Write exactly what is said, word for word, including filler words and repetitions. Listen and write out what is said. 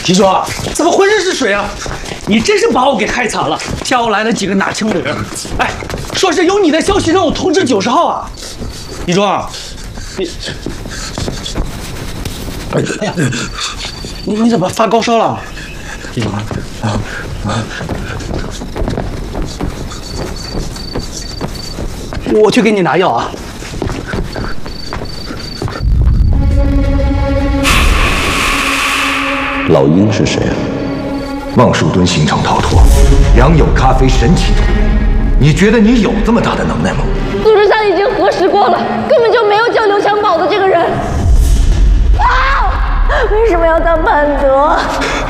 李叔，怎么浑身是水啊？你真是把我给害惨了！挑来了几个拿枪的人，哎，说是有你的消息让我通知九十号啊。李叔，你，哎呀，你你怎么发高烧了？李叔，啊啊！我去给你拿药啊。 老鹰是谁啊？ 望树墩刑场逃脱，良友咖啡神奇图，你觉得你有这么大的能耐吗？ 组织上已经核实过了，根本就没有叫刘强宝的这个人。啊！为什么要当班德？